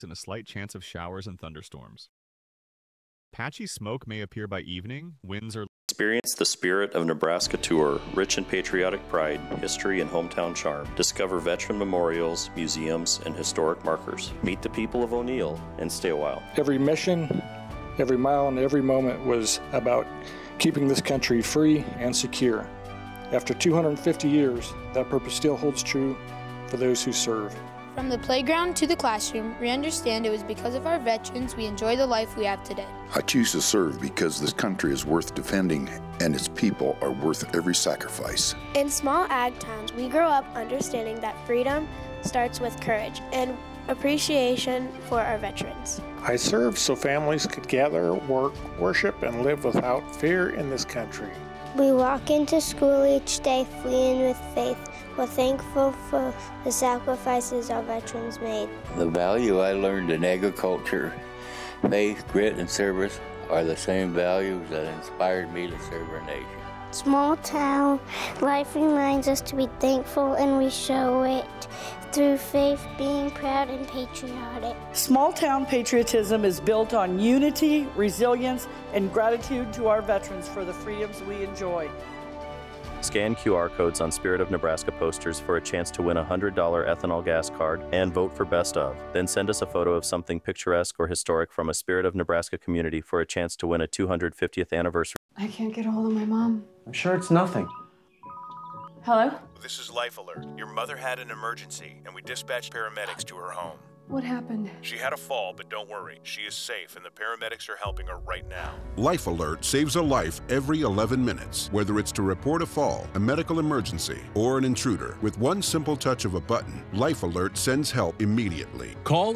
and a slight chance of showers and thunderstorms. Patchy smoke may appear by evening. Winds are Experience the Spirit of Nebraska tour, rich in patriotic pride, history, and hometown charm. Discover veteran memorials, museums, and historic markers. Meet the people of O'Neill and stay a while. Every mission, every mile, and every moment was about keeping this country free and secure. After 250 years, that purpose still holds true for those who serve. From the playground to the classroom, we understand it was because of our veterans we enjoy the life we have today. I choose to serve because this country is worth defending and its people are worth every sacrifice. In small ag towns, we grow up understanding that freedom starts with courage and appreciation for our veterans. I served so families could gather, work, worship, and live without fear in this country. We walk into school each day fleeing with faith. We're thankful for the sacrifices our veterans made. The value I learned in agriculture, faith, grit, and service are the same values that inspired me to serve our nation. Small town life reminds us to be thankful, and we show it through faith, being proud and patriotic. Small town patriotism is built on unity, resilience, and gratitude to our veterans for the freedoms we enjoy. Scan QR codes on Spirit of Nebraska posters for a chance to win a $100 ethanol gas card and vote for Best of. Then send us a photo of something picturesque or historic from a Spirit of Nebraska community for a chance to win a 250th anniversary. I can't get a hold of my mom. I'm sure it's nothing. Hello? This is Life Alert. Your mother had an emergency, and we dispatched paramedics to her home. What happened? She had a fall, but don't worry. She is safe, and the paramedics are helping her right now. Life Alert saves a life every 11 minutes, whether it's to report a fall, a medical emergency, or an intruder. With one simple touch of a button, Life Alert sends help immediately. Call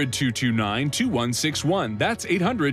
800-229-2161. That's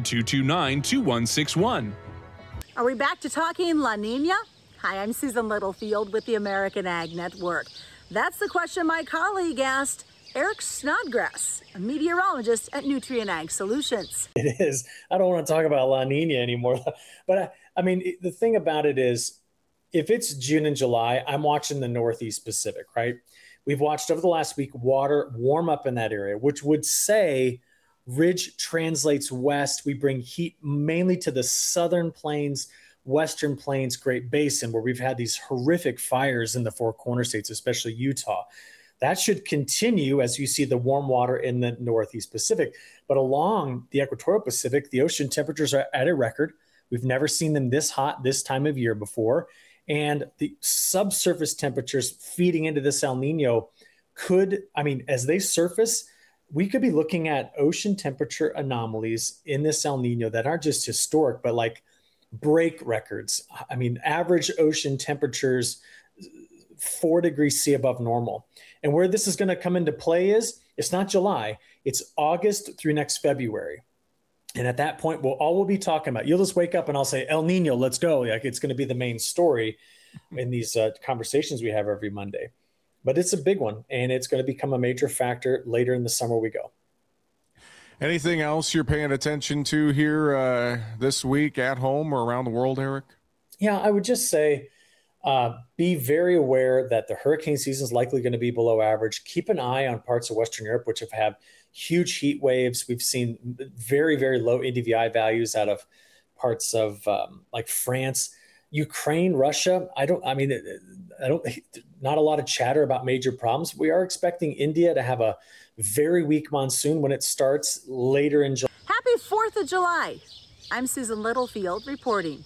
800-229-2161. Are we back to talking La Nina? Hi, I'm Susan Littlefield with the American Ag Network. That's the question my colleague asked Eric Snodgrass, a meteorologist at Nutrien Ag Solutions. It is. I don't want to talk about La Nina anymore. But I mean, the thing about it is, if it's June and July, I'm watching the Northeast Pacific, right? We've watched over the last week water warm up in that area, which would say ridge translates west. We bring heat mainly to the southern plains, western plains, Great Basin, where we've had these horrific fires in the Four Corner states, especially Utah. That should continue as you see the warm water in the Northeast Pacific. But along the equatorial Pacific, the ocean temperatures are at a record. We've never seen them this hot this time of year before. And the subsurface temperatures feeding into this El Nino could, as they surface, we could be looking at ocean temperature anomalies in this El Nino that aren't just historic, but like break records. Average ocean temperatures 4 degrees C above normal. And where this is going to come into play is, it's not July, it's August through next February. And at that point, we'll be talking about, you'll just wake up and I'll say, El Nino, let's go. Like, it's going to be the main story in these conversations we have every Monday. But it's a big one, and it's going to become a major factor later in the summer we go. Anything else you're paying attention to here this week at home or around the world, Eric? Yeah, I would just say, be very aware that the hurricane season is likely going to be below average. Keep an eye on parts of Western Europe, which have had huge heat waves. We've seen very, very low NDVI values out of parts of like France, Ukraine, Russia. Not a lot of chatter about major problems. We are expecting India to have a very weak monsoon when it starts later in July. Happy 4th of July. I'm Susan Littlefield reporting.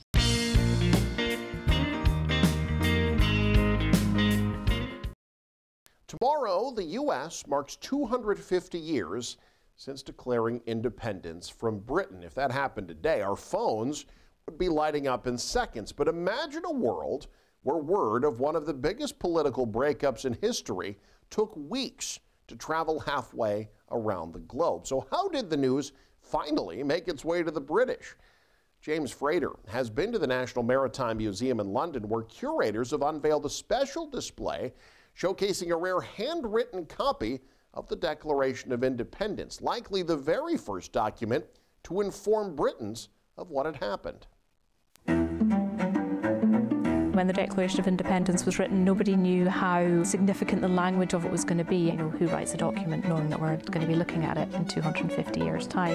Tomorrow, the U.S. marks 250 years since declaring independence from Britain. If that happened today, our phones would be lighting up in seconds. But imagine a world where word of one of the biggest political breakups in history took weeks to travel halfway around the globe. So how did the news finally make its way to the British? James Frater has been to the National Maritime Museum in London, where curators have unveiled a special display showcasing a rare handwritten copy of the Declaration of Independence, likely the very first document to inform Britons of what had happened. When the Declaration of Independence was written, nobody knew how significant the language of it was going to be. You know, who writes a document knowing that we're going to be looking at it in 250 years' time?